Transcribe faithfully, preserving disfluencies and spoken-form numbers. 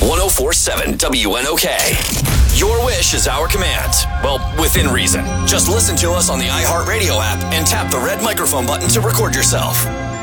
one oh four point seven W N O K. Your wish is our command. Well, within reason. Just listen to us on the iHeartRadio app and tap the red microphone button to record yourself.